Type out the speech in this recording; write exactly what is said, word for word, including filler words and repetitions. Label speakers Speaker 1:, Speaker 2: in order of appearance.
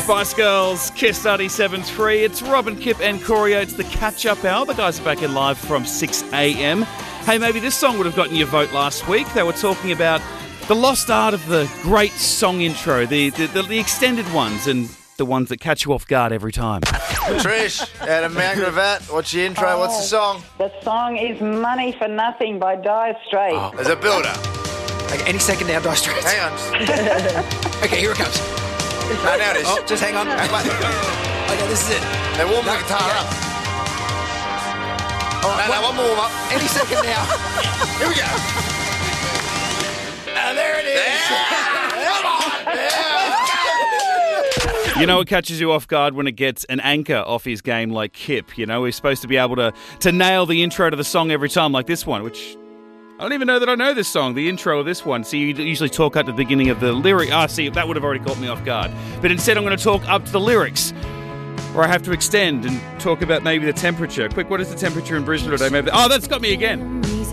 Speaker 1: Spice Girls, Kiss ninety-seven point three. It's Robin, Kip and Corio. It's the catch-up hour. The guys are back in live from six a.m. Hey, maybe this song would have gotten your vote last week. They were talking about the lost art of the great song intro, the, the, the, the extended ones and the ones that catch you off guard every time.
Speaker 2: Trish, out of Mount Gravatt, what's your intro? Oh, what's the song?
Speaker 3: The song is Money for Nothing by Dire Straits.
Speaker 2: Oh. There's a builder.
Speaker 4: Okay, any second now, Dire Straits.
Speaker 2: Hang on.
Speaker 4: Okay, here it comes.
Speaker 2: No, now it is.
Speaker 4: Oh, just hang on. Okay, this is it.
Speaker 2: They're warming
Speaker 4: No,
Speaker 2: the guitar
Speaker 4: okay.
Speaker 2: up.
Speaker 4: All right,
Speaker 2: no, no, one more warm up.
Speaker 4: Any second now.
Speaker 2: Here we go.
Speaker 4: Uh, there it is.
Speaker 2: Yeah. Come on. Yeah.
Speaker 1: You know, it catches you off guard when it gets an anchor off his game like Kip. You know, we're supposed to be able to, to nail the intro to the song every time, like this one, which I don't even know that I know this song, the intro of this one. So you usually talk up to the beginning of the lyric. Ah, see, that would have already caught me off guard. But instead, I'm going to talk up to the lyrics, where I have to extend and talk about maybe the temperature. Quick, what is the temperature in Brisbane today? Maybe. Oh, that's got me again.